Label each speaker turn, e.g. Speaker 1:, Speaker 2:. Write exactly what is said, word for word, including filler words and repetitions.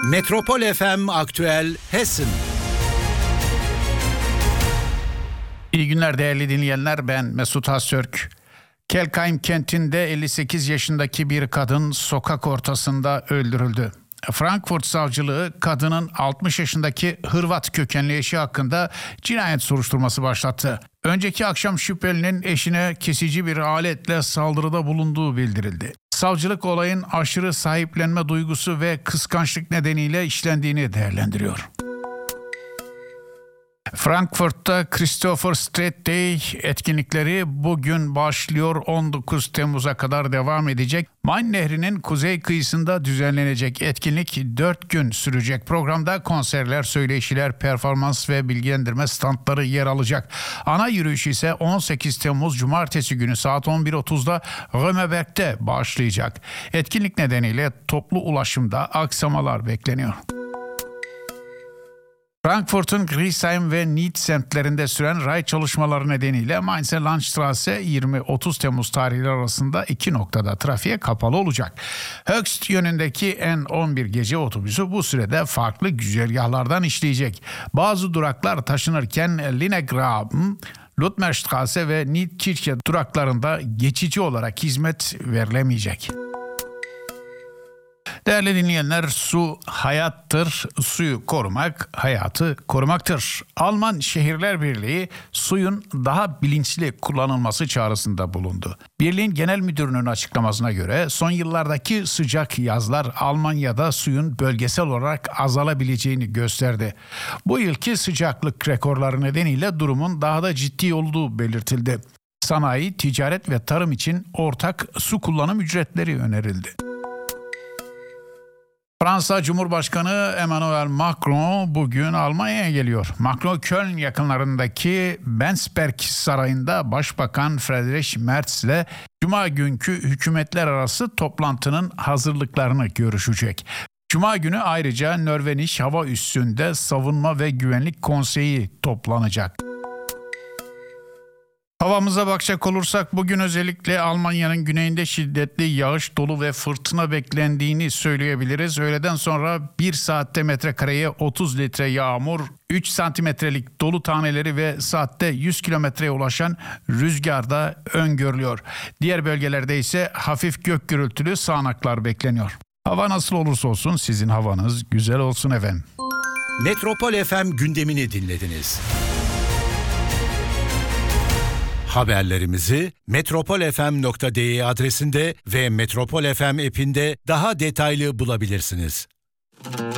Speaker 1: Metropol F M Aktüel Hessen.
Speaker 2: İyi günler değerli dinleyenler, ben Mesut Hasörk. Kelkheim kentinde elli sekiz yaşındaki bir kadın sokak ortasında öldürüldü. Frankfurt savcılığı kadının altmış yaşındaki Hırvat kökenli eşi hakkında cinayet soruşturması başlattı. Önceki akşam şüphelinin eşine kesici bir aletle saldırıda bulunduğu bildirildi. Savcılık olayın aşırı sahiplenme duygusu ve kıskançlık nedeniyle işlendiğini değerlendiriyor. Frankfurt'ta Christopher Street Day etkinlikleri bugün başlıyor, on dokuz Temmuz'a kadar devam edecek. Main Nehri'nin kuzey kıyısında düzenlenecek etkinlik dört gün sürecek. Programda konserler, söyleşiler, performans ve bilgilendirme standları yer alacak. Ana yürüyüş ise on sekiz Temmuz Cumartesi günü saat on bir otuzda Römeberg'te başlayacak. Etkinlik nedeniyle toplu ulaşımda aksamalar bekleniyor. Frankfurt'un Griesheim ve Nied semtlerinde süren ray çalışmaları nedeniyle Mainzer Landstraße yirmi otuz Temmuz tarihleri arasında iki noktada trafiğe kapalı olacak. Höchst yönündeki N on bir gece otobüsü bu sürede farklı güzergahlardan işleyecek. Bazı duraklar taşınırken Linnegraben, Ludmerstraße ve Niedkirche duraklarında geçici olarak hizmet verilemeyecek. Değerli dinleyenler, su hayattır, suyu korumak hayatı korumaktır. Alman Şehirler Birliği suyun daha bilinçli kullanılması çağrısında bulundu. Birliğin genel müdürünün açıklamasına göre son yıllardaki sıcak yazlar Almanya'da suyun bölgesel olarak azalabileceğini gösterdi. Bu yılki sıcaklık rekorları nedeniyle durumun daha da ciddi olduğu belirtildi. Sanayi, ticaret ve tarım için ortak su kullanım ücretleri önerildi. Fransa Cumhurbaşkanı Emmanuel Macron bugün Almanya'ya geliyor. Macron, Köln yakınlarındaki Bensberg Sarayı'nda Başbakan Friedrich Merz ile Cuma günkü hükümetler arası toplantının hazırlıklarını görüşecek. Cuma günü ayrıca Norveç Hava Üssü'nde Savunma ve Güvenlik Konseyi toplanacak. Havamıza bakacak olursak bugün özellikle Almanya'nın güneyinde şiddetli yağış, dolu ve fırtına beklendiğini söyleyebiliriz. Öğleden sonra bir saatte metrekareye otuz litre yağmur, üç santimetrelik dolu taneleri ve saatte yüz kilometreye ulaşan rüzgar da öngörülüyor. Diğer bölgelerde ise hafif gök gürültülü sağanaklar bekleniyor. Hava nasıl olursa olsun sizin havanız güzel olsun efendim.
Speaker 1: Metropol F M gündemini dinlediniz. Haberlerimizi metropol f m nokta d e adresinde ve Metropol F M app'inde daha detaylı bulabilirsiniz.